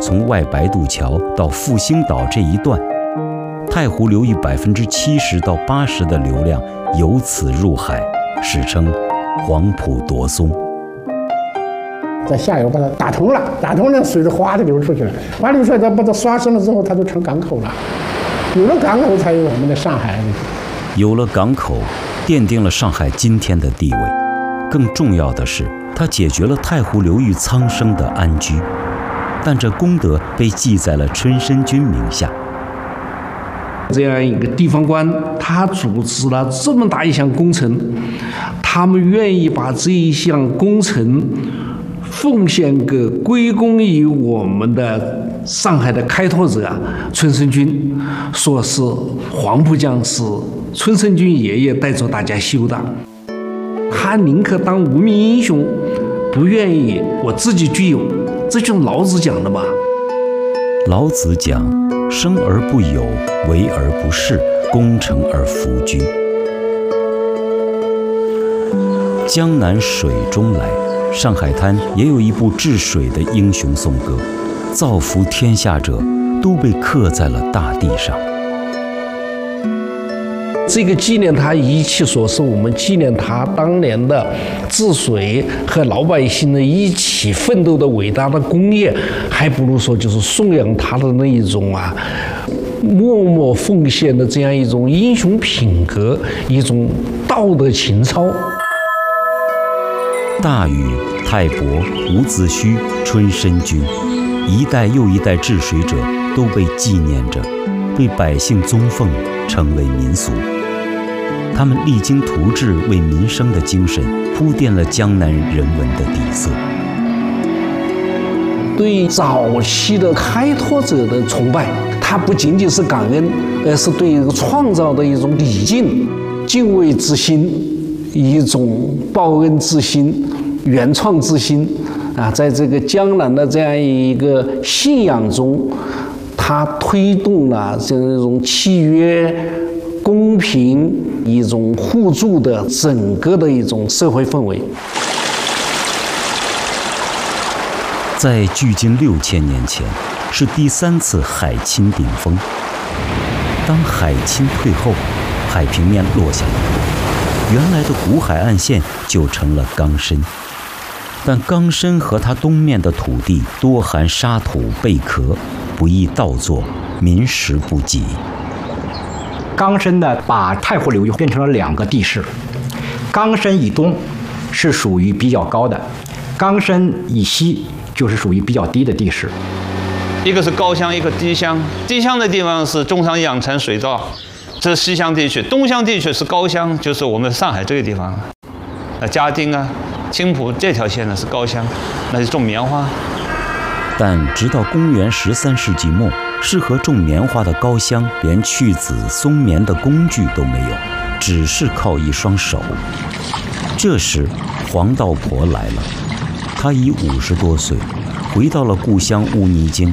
从外白渡桥到复兴岛这一段，太湖流域70%到80%的流量由此入海，史称黄埔夺松。 在下游把它打通了，打通了，水就哗的流出去了，哗流出来，再把它刷新了之后，它就成港口了。有了港口，才有我们的上海。 有了港口，奠定了上海今天的地位。更重要的是，它解决了太湖流域苍生的安居。但这功德被记在了春申君名下。 这样一个地方官，他组织了这么大一项工程，他们愿意把这一项工程奉献给归功于我们的上海的开拓者春申君，说是黄浦江是春申君爷爷带着大家修的，他宁可当无名英雄，不愿意我自己具有，这就是老子讲的嘛。 老子讲：生而不有，为而不恃，功成而弗居。江南水中来，上海滩也有一部治水的英雄颂歌，造福天下者都被刻在了大地上。 这个纪念他一起说是我们纪念他当年的治水和老百姓的一起奋斗的伟大的功业，还不如说就是颂扬他的那一种默默奉献的这样一种英雄品格，一种道德情操。 大禹、泰伯、伍子胥、春申君，一代又一代治水者都被纪念着，被百姓尊奉，成为民俗。他们励精图治，为民生的精神铺垫了江南人文的底色。 对早期的开拓者的崇拜，它不仅仅是感恩，而是对这个创造的一种礼敬、敬畏之心，一种报恩之心、原创之心在这个江南的这样一个信仰中，它推动了这种契约、公平、一种互助的整个的一种社会氛围。 在距今6000年前，是第3次海侵顶峰。当海侵退后，海平面落下来，原来的古海岸线就成了冈深。但冈深和它东面的土地多含沙土贝壳，不易稻作，民食不给。 冈深呢，把太湖流域变成了2个地势。冈深以东是属于比较高的，冈深以西就是属于比较低的地势。 一个是高乡，一个低乡。低乡的地方是中山养成水稻，这是西乡地区；东乡地区是高乡，就是我们上海这个地方。嘉定青浦这条线呢是高乡，那是种棉花。 但直到公元13世纪末，适合种棉花的高乡连去籽松棉的工具都没有，只是靠一双手。这时，黄道婆来了，她已50多岁，回到了故乡乌泥泾。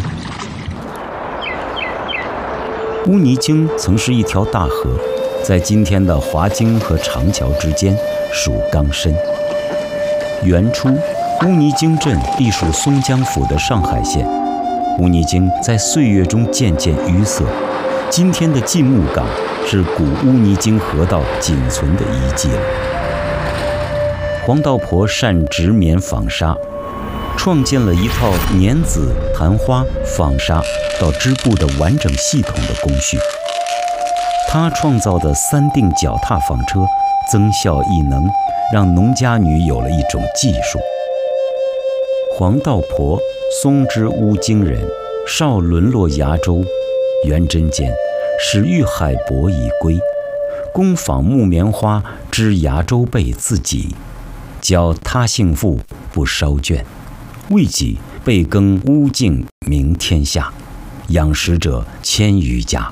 乌泥泾曾是一条大河，在今天的华泾和长桥之间，属冈深。元初，乌泥泾镇隶属松江府的上海县。乌泥泾在岁月中渐渐淤塞，今天的进木港是古乌泥泾河道仅存的遗迹了。黄道婆善织棉纺纱，创建了一套捻子、弹花、纺纱到织布的完整系统的工序。她创造的3锭脚踏纺车增效异能，让农家女有了一种技术。黄道婆，松之乌泾人，少沦落崖州。元贞间，始遇海伯以归，工纺木棉花，织崖州被自己，教他姓妇，不烧卷。为己备耕乌泾，名天下，养食者1000余家。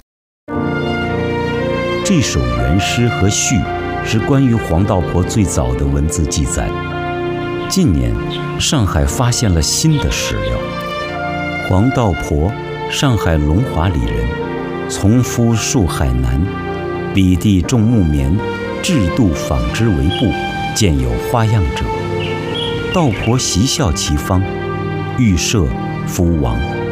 这首原诗和序是关于黄道婆最早的文字记载。近年，上海发现了新的史料。黄道婆，上海龙华里人，从夫戍海南，彼地种木棉，制度纺织为布，见有花样者。道婆习效其方，预设夫王。